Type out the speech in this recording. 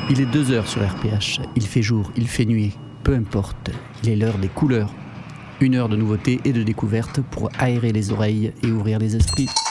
Il est 2h sur RPH. Il fait jour, il fait nuit. Peu importe. Il est l'heure des couleurs. 1 heure de nouveautés et de découvertes pour aérer les oreilles et ouvrir les esprits.